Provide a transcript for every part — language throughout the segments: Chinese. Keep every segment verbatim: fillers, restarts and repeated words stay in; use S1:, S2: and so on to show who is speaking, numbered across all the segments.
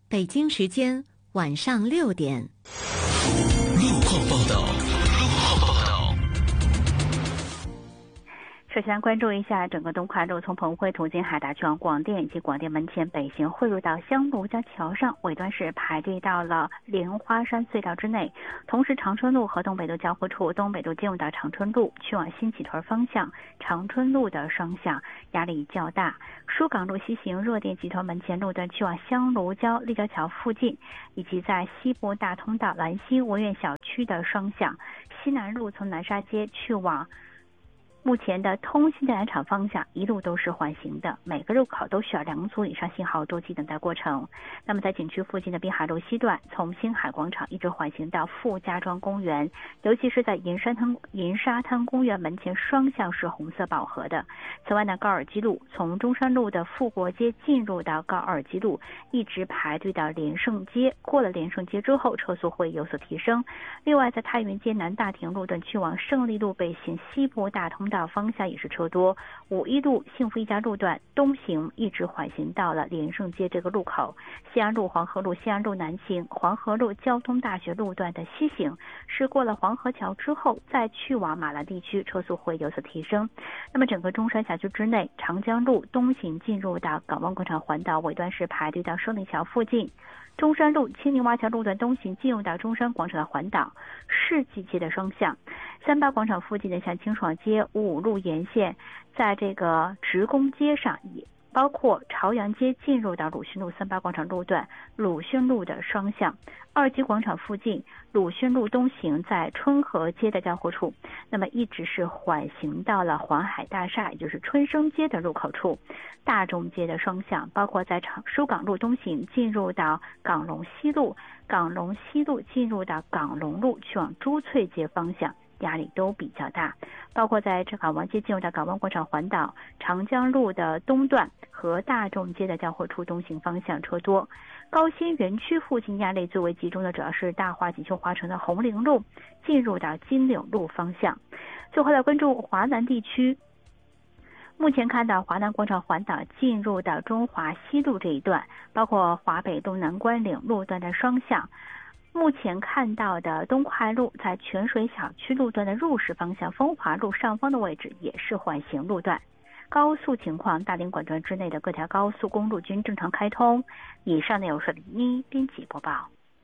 S1: 北京时间晚上六点。
S2: 路况报道。路况报道。
S3: 首先关注一下整个东快路从彭汇途经海大去往广电以及广电门前北行汇入到香炉江桥上，尾端是排队到了莲花山隧道之内。同时长春路和东北路交汇处，东北路进入到长春路去往新启屯方向，长春路的双向压力较大。疏港路西行热电集团门前路段去往香炉江立交桥附近，以及在西部大通道兰溪文苑小区的双向。西南路从南沙街去往目前的通新电缆厂方向一路都是缓行的，每个入口都需要两组以上信号周期等待过程。那么在景区附近的滨海路西段，从星海广场一直缓行到傅家庄公园，尤其是在银沙滩银沙滩公园门前双向是红色饱和的。此外呢，高尔基路从中山路的富国街进入到高尔基路，一直排队到连胜街，过了连胜街之后车速会有所提升。另外在太原街南大亭路段去往胜利路北行西部大通道方向也是车多，五一路幸福一家路段东行一直缓行到了连胜街这个路口。西安路黄河路西安路南行，黄河路交通大学路段的西行是过了黄河桥之后再去往马兰地区，车速会有所提升。那么整个中山辖区之内，长江路东行进入到港湾广场环岛，尾端是排队到胜利桥附近。中山路青泥洼桥路段东行进入到中山广场的环岛，世纪街的双向。三八广场附近的像清爽街、五五路沿线，在这个职工街上，也包括朝阳街进入到鲁迅路三八广场路段，鲁迅路的双向。二级广场附近，鲁迅路东行在春和街的交汇处，那么一直是缓行到了环海大厦，也就是春生街的入口处。大众街的双向，包括在长疏港路东行进入到港龙西路，港龙西路进入到港龙路去往珠翠街方向，压力都比较大。包括在这港湾街进入到港湾广场环岛，长江路的东段和大众街的交汇处东行方向车多。高新园区附近压力最为集中的主要是大华锦绣华城的红陵路进入到金柳路方向。最后来关注华南地区，目前看到华南广场环岛进入到中华西路这一段，包括华北东南关岭路段的双向。目前看到的东快路在泉水小区路段的入市方向，风华路上方的位置也是缓行路段。高速情况，大连管段之内的各条高速公路均正常开通。以上内容是李妮编辑播报。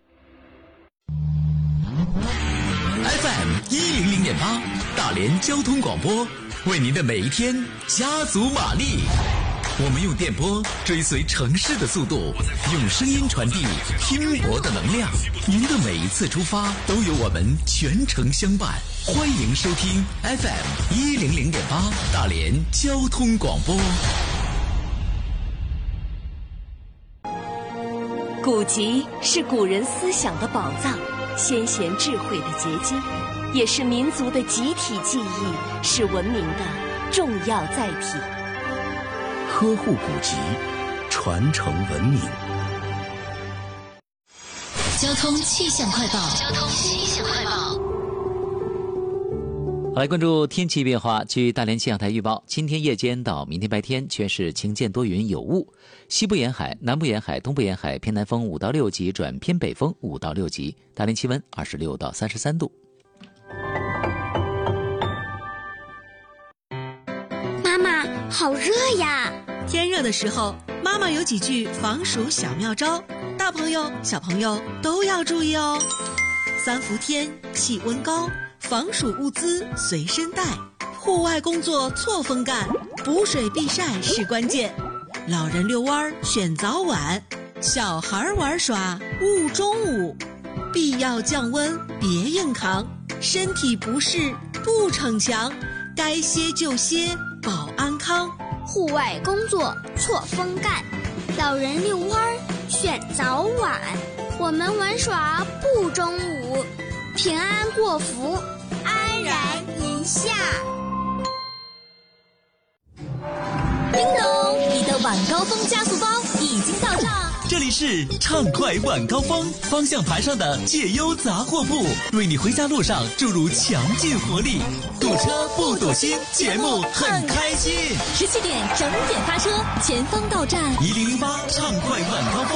S2: F M 一零零点八，大连交通广播，为您的每一天加足马力。我们用电波追随城市的速度，用声音传递拼搏的能量。您的每一次出发都有我们全程相伴。欢迎收听 F M 一零零点八大连交通广播。
S4: 古籍是古人思想的宝藏，先贤智慧的结晶，也是民族的集体记忆，是文明的重要载体。
S5: 呵护古籍，传承文明。
S6: 交通气象快报。交通气象快报。
S7: 来关注天气变化。据大连气象台预报，今天夜间到明天白天全是晴间多云有雾，西部沿海、南部沿海、东部沿海偏南风五到六级转偏北风五到六级，大连气温二十六到三十三度。
S8: 妈妈，好热呀！
S9: 天热的时候，妈妈有几句防暑小妙招，大朋友小朋友都要注意哦。三伏天，气温高，防暑物资随身带，户外工作错峰干，补水避晒是关键。老人遛弯选早晚，小孩玩耍勿中午，必要降温别硬扛，身体不适不逞强，该歇就歇保安康。
S8: 户外工作错峰干，老人遛弯选早晚，我们玩耍不中午，平安过伏，安然一下。
S6: 叮咚，你的晚高峰加速包已经到账。
S2: 这里是畅快晚高峰，方向盘上的解忧杂货铺，为你回家路上注入强劲活力。堵车不堵心，节目很开心。
S6: 十七点整点发车，前方到站。
S2: 一零零八畅快晚高峰。